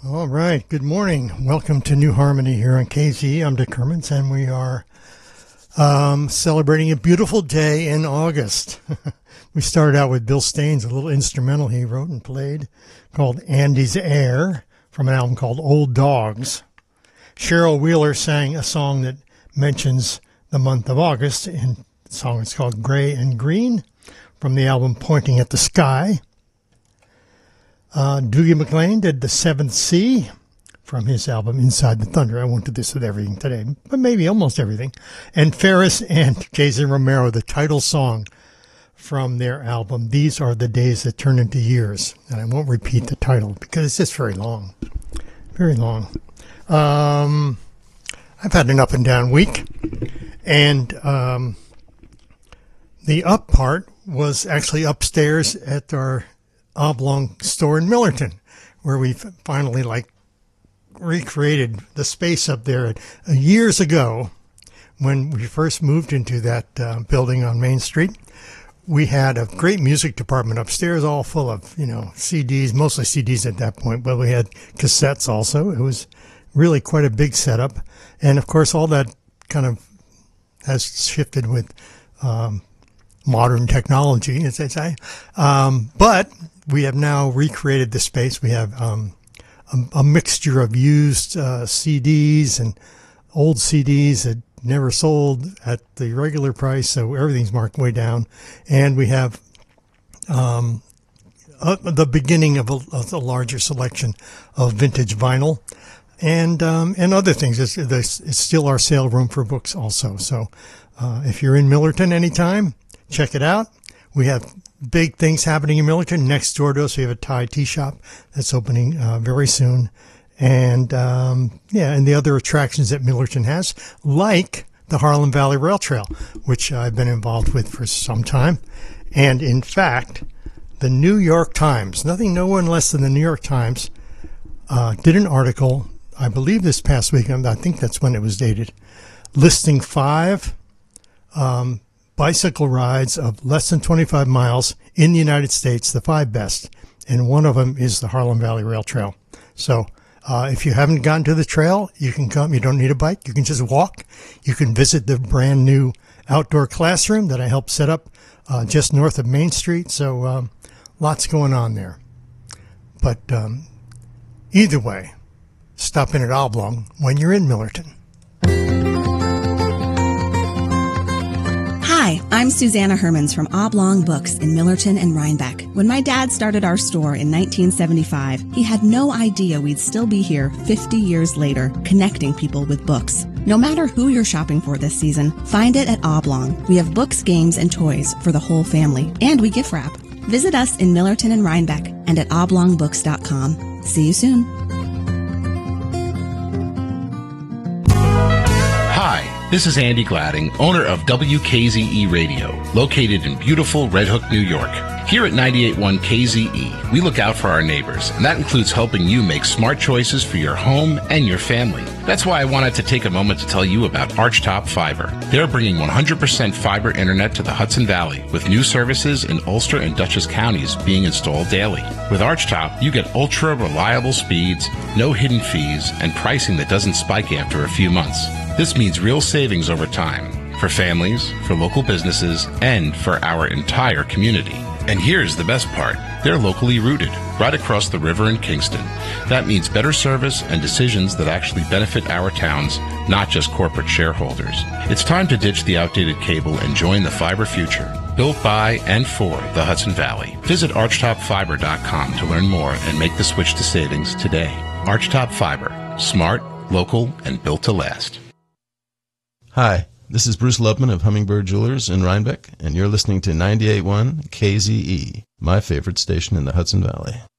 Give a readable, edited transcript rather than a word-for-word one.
All right. Good morning. Welcome to New Harmony here on KZ. I'm Dick Hermans, and we are celebrating a beautiful day in August. We started out with Bill Staines, a little instrumental he wrote and played called Andy's Air from an album called Old Dogs. Cheryl Wheeler sang a song that mentions the month of August, and the song is called Gray and Green from the album Pointing at the Sky. Dougie MacLean did The Seventh Sea from his album Inside the Thunder. I won't do this with everything today, but maybe almost everything. And Ferris and Jason Romero, the title song from their album These Are the Days That Turn Into Years. And I won't repeat the title because it's just very long. Very long. I've had an up and down week. And the up part was actually upstairs at our Oblong store in Millerton, where we finally recreated the space up there. Years ago, when we first moved into that building on Main Street, we had a great music department upstairs, all full of, CDs, mostly CDs at that point, but we had cassettes also. It was really quite a big setup. And of course, all that kind of has shifted with modern technology, as they say. But we have now recreated the space. We have a mixture of used CDs and old CDs that never sold at the regular price, so everything's marked way down. And we have the beginning of a larger selection of vintage vinyl and other things. It's still our sale room for books also. So if you're in Millerton anytime, check it out. We have big things happening in Millerton. Next door to us, we have a Thai tea shop that's opening very soon. And, and the other attractions that Millerton has, like the Harlem Valley Rail Trail, which I've been involved with for some time. And in fact, the New York Times, no one less than the New York Times, did an article, I believe this past weekend, I think that's when it was dated, listing 5 bicycle rides of less than 25 miles in the United States, the 5 best. And one of them is the Harlem Valley Rail Trail. So if you haven't gotten to the trail, you can come. You don't need a bike. You can just walk. You can visit the brand new outdoor classroom that I helped set up just north of Main Street. So lots going on there. But either way, stop in at Oblong when you're in Millerton. Hi, I'm Susanna Hermans from Oblong Books in Millerton and Rhinebeck. When my dad started our store in 1975, he had no idea we'd still be here 50 years later, connecting people with books. No matter who you're shopping for this season, find it at Oblong. We have books, games, and toys for the whole family, and we gift wrap. Visit us in Millerton and Rhinebeck and at oblongbooks.com. See you soon. Hi. This is Andy Gladding, owner of WKZE Radio, located in beautiful Red Hook, New York. Here at 98.1 KZE, we look out for our neighbors, and that includes helping you make smart choices for your home and your family. That's why I wanted to take a moment to tell you about Archtop Fiber. They're bringing 100% fiber internet to the Hudson Valley, with new services in Ulster and Dutchess counties being installed daily. With Archtop, you get ultra-reliable speeds, no hidden fees, and pricing that doesn't spike after a few months. This means real savings over time for families, for local businesses, and for our entire community. And here's the best part. They're locally rooted, right across the river in Kingston. That means better service and decisions that actually benefit our towns, not just corporate shareholders. It's time to ditch the outdated cable and join the fiber future, built by and for the Hudson Valley. Visit archtopfiber.com to learn more and make the switch to savings today. Archtop Fiber. Smart, local, and built to last. Hi, this is Bruce Lubman of Hummingbird Jewelers in Rhinebeck, and you're listening to 98.1 KZE, my favorite station in the Hudson Valley.